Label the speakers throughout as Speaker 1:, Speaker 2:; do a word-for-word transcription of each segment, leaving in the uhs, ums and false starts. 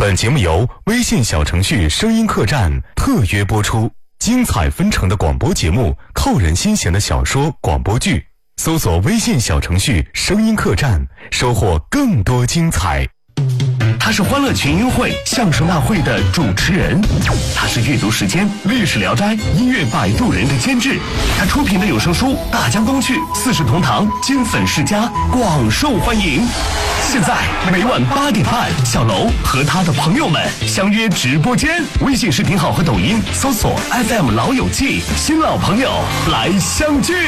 Speaker 1: 本节目由微信小程序声音客栈特约播出，精彩纷呈的广播节目，扣人心弦的小说广播剧，搜索微信小程序声音客栈，收获更多精彩。
Speaker 2: 他是欢乐群英会相声大会的主持人，他是阅读时间历史聊斋音乐摆渡人的监制，他出品的有声书《大江东去》四世同堂金粉世家广受欢迎。现在每晚八点半，小楼和他的朋友们相约直播间，微信视频号和抖音搜索 F M 老友记，新老朋友来相聚。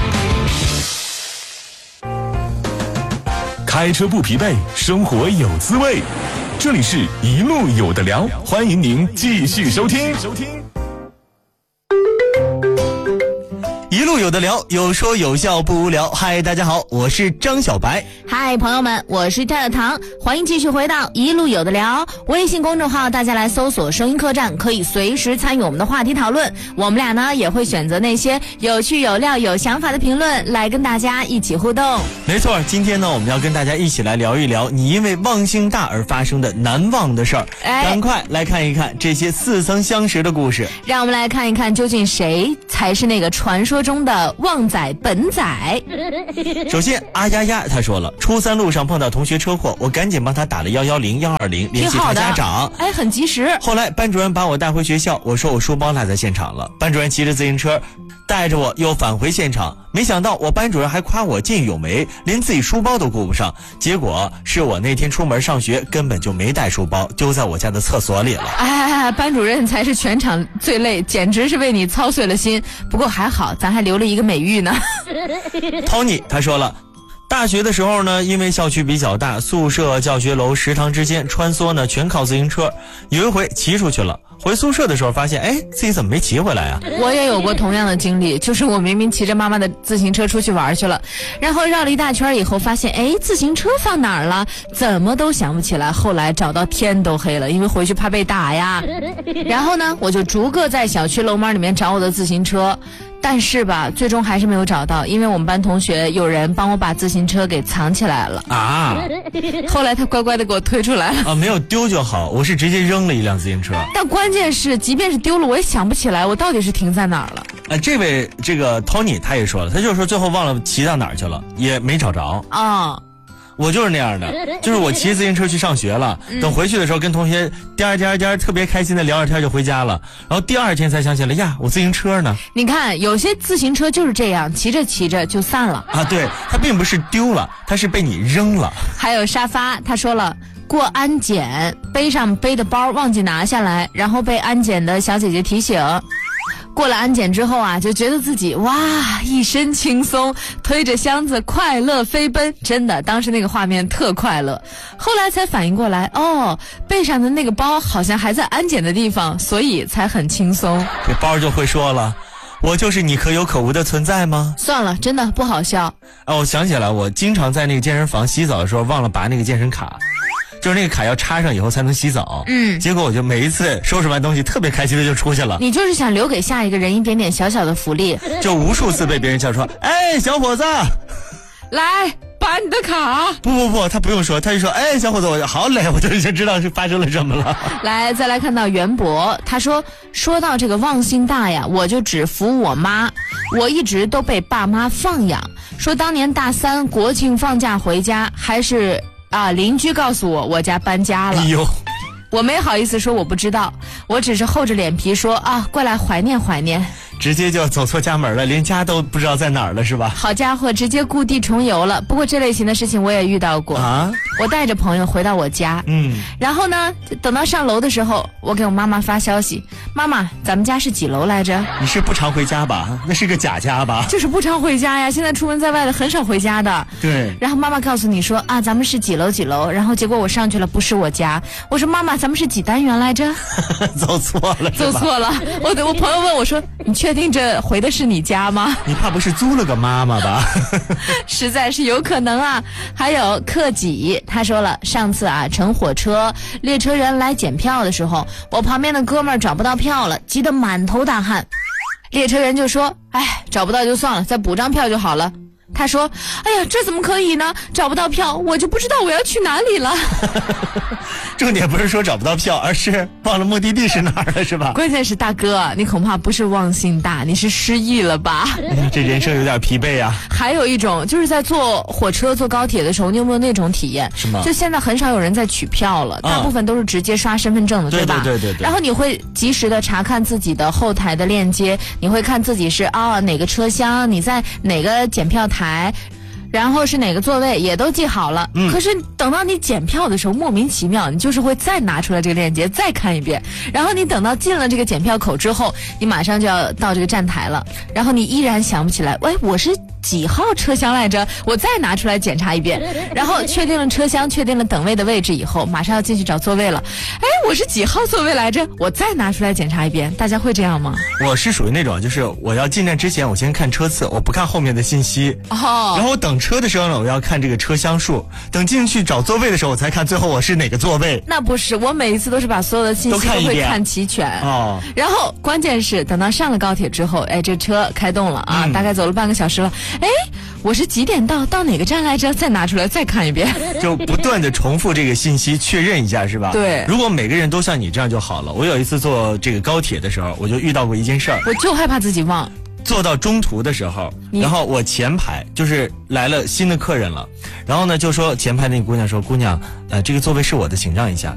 Speaker 3: 开车不疲惫，生活有滋味。这里是一路有的聊，欢迎您继续收听。
Speaker 4: 一路有的聊，有说有笑不无聊。嗨，大家好，我是张小白。
Speaker 5: 嗨，朋友们，我是跳跳糖，欢迎继续回到一路有的聊。微信公众号大家来搜索声音客栈，可以随时参与我们的话题讨论。我们俩呢也会选择那些有趣有料有想法的评论来跟大家一起互动。
Speaker 4: 没错，今天呢我们要跟大家一起来聊一聊你因为忘性大而发生的难忘的事儿。哎，赶快来看一看这些似曾相识的故事。
Speaker 5: 让我们来看一看究竟谁才是那个传说中的旺仔本仔。
Speaker 4: 首先阿丫丫他说了，初三路上碰到同学车祸，我赶紧帮他打了一一零一二零联系他家长。
Speaker 5: 哎，很及时。
Speaker 4: 后来班主任把我带回学校，我说我书包落在现场了，班主任骑着自行车带着我又返回现场，没想到我班主任还夸我见义勇为，连自己书包都顾不上。结果是我那天出门上学根本就没带书包，丢在我家的厕所里了。
Speaker 5: 哎，班主任才是全场最累，简直是为你操碎了心。不过还好咱还留了一个美誉呢。
Speaker 4: Tony 他说了，大学的时候呢，因为校区比较大，宿舍、教学楼、食堂之间穿梭呢全靠自行车。有一回骑出去了，回宿舍的时候发现，哎，自己怎么没骑回来啊？
Speaker 5: 我也有过同样的经历，就是我明明骑着妈妈的自行车出去玩去了，然后绕了一大圈以后发现，哎，自行车放哪儿了？怎么都想不起来。后来找到天都黑了，因为回去怕被打呀。然后呢，我就逐个在小区楼门里面找我的自行车。但是吧，最终还是没有找到，因为我们班同学有人帮我把自行车给藏起来了
Speaker 4: 啊。
Speaker 5: 后来他乖乖的给我推出来了
Speaker 4: 啊，没有丢就好，我是直接扔了一辆自行车。
Speaker 5: 但关键是，即便是丢了，我也想不起来我到底是停在哪儿了。
Speaker 4: 啊，这位这个 Tony 他也说了，他就是说最后忘了骑到哪儿去了，也没找着
Speaker 5: 啊。
Speaker 4: 我就是那样的，就是我骑自行车去上学了，等回去的时候跟同学颠颠颠特别开心的聊着天就回家了，然后第二天才想起来呀，我自行车呢？
Speaker 5: 你看有些自行车就是这样，骑着骑着就散了
Speaker 4: 啊。对，它并不是丢了，它是被你扔了。
Speaker 5: 还有沙发，他说了，过安检背上背的包忘记拿下来，然后被安检的小姐姐提醒。过了安检之后啊，就觉得自己哇一身轻松，推着箱子快乐飞奔，真的当时那个画面特快乐。后来才反应过来，哦，背上的那个包好像还在安检的地方，所以才很轻松。
Speaker 4: 这包就会说了，我就是你可有可无的存在吗？
Speaker 5: 算了，真的不好笑。
Speaker 4: 哦，我想起来，我经常在那个健身房洗澡的时候忘了拔那个健身卡，就是那个卡要插上以后才能洗澡。嗯，结果我就每一次收拾完东西特别开心的就出去了。
Speaker 5: 你就是想留给下一个人一点点小小的福利，
Speaker 4: 就无数次被别人叫说，哎，小伙子，
Speaker 5: 来拔你的卡。
Speaker 4: 不不不，他不用说，他就说，哎，小伙子，我好累，我就已经知道是发生了什么了。
Speaker 5: 来，再来看到袁博，他说，说到这个忘性大呀，我就只服我妈，我一直都被爸妈放养。说当年大三国庆放假回家，还是啊，邻居告诉我我家搬家了。哎呦，我没好意思说我不知道，我只是厚着脸皮说啊，过来怀念怀念。
Speaker 4: 直接就走错家门了，连家都不知道在哪儿了，是吧？
Speaker 5: 好家伙，直接故地重游了。不过这类型的事情我也遇到过啊。我带着朋友回到我家，嗯，然后呢，等到上楼的时候，我给我妈妈发消息，妈妈，咱们家是几楼来着？
Speaker 4: 你是不常回家吧？那是个假家吧？
Speaker 5: 就是不常回家呀，现在出门在外的很少回家的。
Speaker 4: 对。然
Speaker 5: 后妈妈告诉你说啊，咱们是几楼几楼，然后结果我上去了，不是我家。我说妈妈，咱们是几单元来着？
Speaker 4: 走错了，
Speaker 5: 走错了。我我朋友问我说，你确定这回的是你家吗？
Speaker 4: 你怕不是租了个妈妈吧？
Speaker 5: 实在是有可能啊。还有克己，他说了，上次啊乘火车，列车员来检票的时候，我旁边的哥们儿找不到票了，急得满头大汗。列车员就说，哎，找不到就算了，再补张票就好了。 他说：“哎呀，这怎么可以呢？找不到票，我就不知道我要去哪里了。”
Speaker 4: 重点不是说找不到票，而是忘了目的地是哪儿了，是吧？
Speaker 5: 关键是大哥，你恐怕不是忘性大，你是失忆了吧？
Speaker 4: 哎、这人生有点疲惫啊。
Speaker 5: 还有一种就是在坐火车、坐高铁的时候，你有没有那种体验？
Speaker 4: 什么？
Speaker 5: 就现在很少有人在取票了，大部分都是直接刷身份证的，
Speaker 4: 对
Speaker 5: 吧？
Speaker 4: 对对对对。
Speaker 5: 然后你会及时的查看自己的后台的链接，你会看自己是啊、哦、哪个车厢，你在哪个检票台。然后是哪个座位也都记好了、嗯、可是等到你检票的时候莫名其妙你就是会再拿出来这个链接再看一遍，然后你等到进了这个检票口之后你马上就要到这个站台了，然后你依然想不起来，喂，我是几号车厢来着，我再拿出来检查一遍，然后确定了车厢确定了等位的位置以后马上要进去找座位了，哎，我是几号座位来着，我再拿出来检查一遍。大家会这样吗？
Speaker 4: 我是属于那种就是我要进站之前我先看车次，我不看后面的信息哦，然后我等车的时候呢我要看这个车厢数，等进去找座位的时候我才看最后我是哪个座位。
Speaker 5: 那不是，我每一次都是把所有的信息都会看齐全哦。然后关键是等到上了高铁之后，哎，这车开动了啊、嗯、大概走了半个小时了，哎，我是几点到到哪个站来着，再拿出来再看一遍，
Speaker 4: 就不断的重复这个信息确认一下，是吧？
Speaker 5: 对，
Speaker 4: 如果每个人都像你这样就好了。我有一次坐这个高铁的时候我就遇到过一件事儿，
Speaker 5: 我就害怕自己忘。
Speaker 4: 坐到中途的时候，然后我前排就是来了新的客人了，然后呢就说前排那个姑娘说，姑娘呃这个座位是我的请让一下，